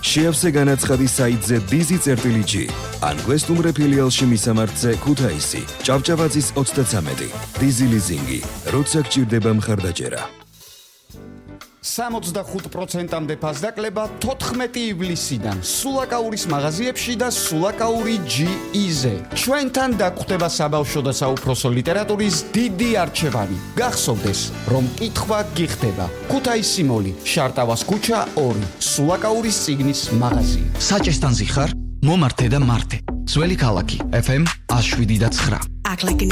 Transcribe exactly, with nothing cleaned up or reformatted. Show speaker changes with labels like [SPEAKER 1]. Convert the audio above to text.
[SPEAKER 1] შეავსე განაცხადი საიტზე dizi.gi ან გვესტუმრე ფილიალში მისამართზე ქუთაისი, ჭავჭავაძის ოცდათვრამეტი. Dizi ლიზინგი, როცა გჭირდება მხარდაჭერა.
[SPEAKER 2] სამოცდახუთ პროცენტამდე ფასდაკლება თოთხმეტი ივლისიდან სულაკაურის მაღაზიებში და სულაკაური ჯი-იზე. ჩვენთან დაგხვდება საბავშვო და საუფროსო ლიტერატურის დიდი არჩევანი. გახსოვდეს, რომ კითხვა გიხდება. ქუთაისი მოლი, შარტავას ქუჩა ორი, სულაკაურის წიგნის მაღაზია.
[SPEAKER 3] საჭესთან ზიხარ, მომართე და მართე. ძველი ქალაქი, ეფ ემ ათს შვიდი და ცხრა.